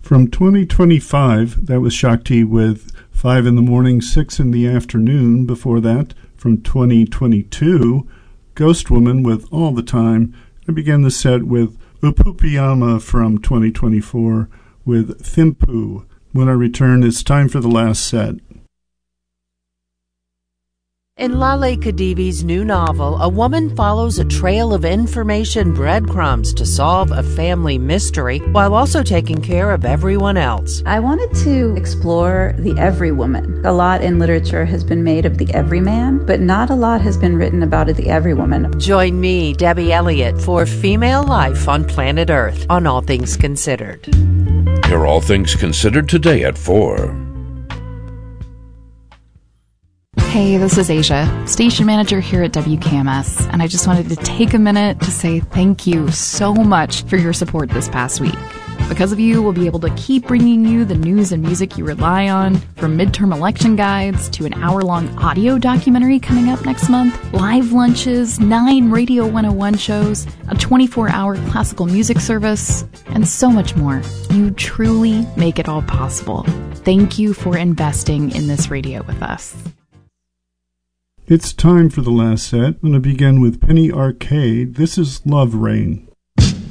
From 2025, that was Shakti with 5 in the morning, 6 in the afternoon. Before that, from 2022, Ghost Woman with All the Time. I began the set with Upupiyama from 2024 with Thimpu. When I return, it's time for the last set. In Lale Khedivi's new novel, a woman follows a trail of information breadcrumbs to solve a family mystery while also taking care of everyone else. I wanted to explore the every woman. A lot in literature has been made of the everyman, but not a lot has been written about the every woman. Join me, Debbie Elliott, for Female Life on Planet Earth on All Things Considered. Hear All Things Considered today at 4. Hey, this is Asia, station manager here at WKMS, and I just wanted to take a minute to say thank you so much for your support this past week. Because of you, we'll be able to keep bringing you the news and music you rely on, from midterm election guides to an hour-long audio documentary coming up next month, live lunches, 9 Radio 101 shows, a 24-hour classical music service, and so much more. You truly make it all possible. Thank you for investing in this radio with us. It's time for the last set. I'm going to begin with Penny Arcade. This is Love Rain.